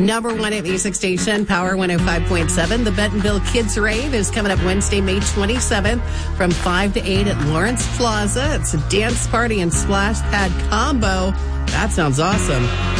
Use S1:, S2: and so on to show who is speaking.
S1: Number one at music station, Power 105.7. The Bentonville Kids Rave is coming up Wednesday, May 27th from 5 to 8 at Lawrence Plaza. It's a dance party and splash pad combo. That sounds awesome.